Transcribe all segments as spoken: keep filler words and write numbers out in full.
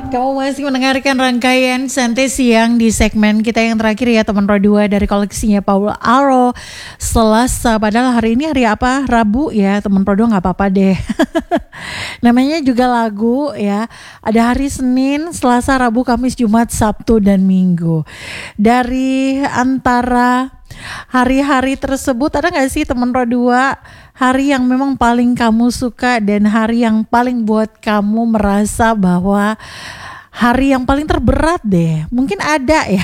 Kamu masih mendengarkan rangkaian Santai Siang di segmen kita yang terakhir ya teman Pro dua dari koleksinya Paul Aro Selasa. Padahal hari ini hari apa? Rabu ya teman Pro dua, gak apa-apa deh. Namanya juga lagu ya. Ada hari Senin, Selasa, Rabu, Kamis, Jumat, Sabtu, dan Minggu. Dari antara hari-hari tersebut ada gak sih teman Pro dua hari yang memang paling kamu suka dan hari yang paling buat kamu merasa bahwa hari yang paling terberat deh? Mungkin ada ya.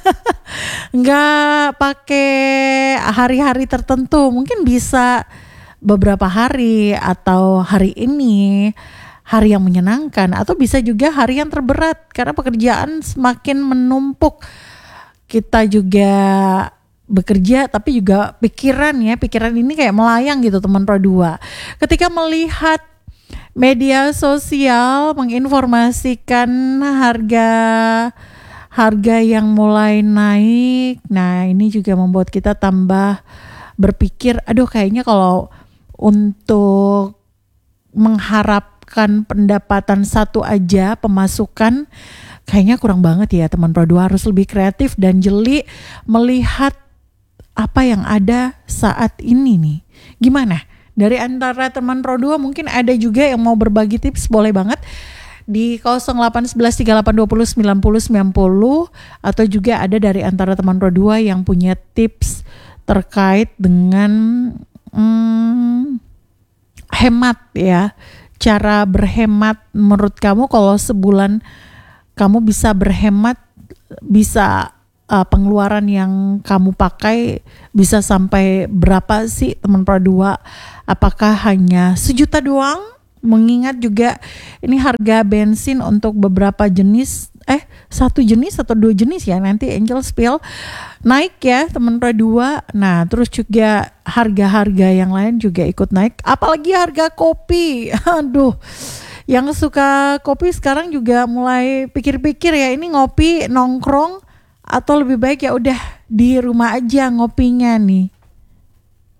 Nggak pakai hari-hari tertentu, mungkin bisa beberapa hari atau hari ini hari yang menyenangkan, atau bisa juga hari yang terberat karena pekerjaan semakin menumpuk. Kita juga bekerja tapi juga pikiran ya, pikiran ini kayak melayang gitu teman Pro dua. Ketika melihat media sosial menginformasikan harga harga yang mulai naik, nah ini juga membuat kita tambah berpikir, aduh kayaknya kalau untuk mengharapkan pendapatan satu aja pemasukan kayaknya kurang banget ya teman Pro dua, harus lebih kreatif dan jeli melihat apa yang ada saat ini nih. Gimana? Dari antara teman Pro dua mungkin ada juga yang mau berbagi tips, boleh banget di nol delapan satu satu tiga delapan dua nol sembilan nol sembilan nol, atau juga ada dari antara teman Pro dua yang punya tips terkait dengan hmm, hemat ya. Cara berhemat menurut kamu, kalau sebulan kamu bisa berhemat, bisa Uh, pengeluaran yang kamu pakai bisa sampai berapa sih teman Pro dua? Apakah hanya sejuta doang? Mengingat juga ini harga bensin untuk beberapa jenis, eh satu jenis atau dua jenis ya, nanti Angel spill naik ya teman Pro dua. Nah terus juga harga-harga yang lain juga ikut naik, apalagi harga kopi. Aduh, yang suka kopi sekarang juga mulai pikir-pikir ya, ini ngopi nongkrong atau lebih baik ya udah di rumah aja ngopinya nih.